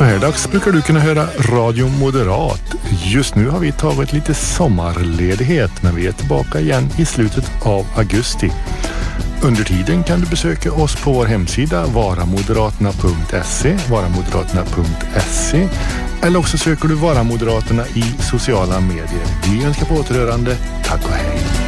Så här dags brukar du kunna höra Radio Moderat. Just nu har vi tagit lite sommarledighet, men vi är tillbaka igen i slutet av augusti. Under tiden kan du besöka oss på vår hemsida varamoderaterna.se eller också söker du Vara Moderaterna i sociala medier. Vi önskar på återhörande. Tack och hej!